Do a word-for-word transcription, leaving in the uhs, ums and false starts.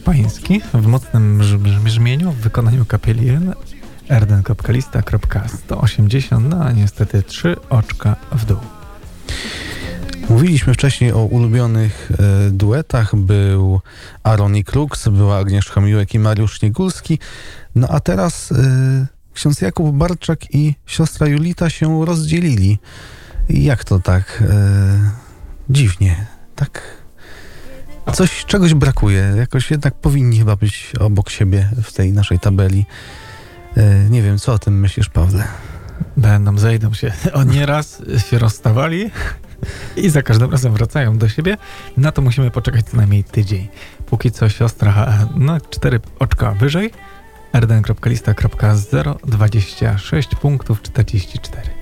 pański w mocnym brzmieniu w wykonaniu kapeli erden kropka lista kropka sto osiemdziesiąt, no a niestety trzy oczka w dół. Mówiliśmy wcześniej o ulubionych e, duetach. Był Aaron i Krux, była Agnieszka Miłek i Mariusz Śniegulski. No a teraz e, ksiądz Jakub Barczak i siostra Julita się rozdzielili. Jak to tak? E, dziwnie. Tak. Coś, czegoś brakuje. Jakoś jednak powinni chyba być obok siebie w tej naszej tabeli. E, nie wiem, co o tym myślisz, Pawle? Będą, zejdą się. Oni nieraz się rozstawali i za każdym razem wracają do siebie. Na to musimy poczekać co najmniej tydzień. Póki co siostra, no cztery oczka wyżej. erden kropka lista kropka zero dwadzieścia sześć punktów czterdzieści cztery.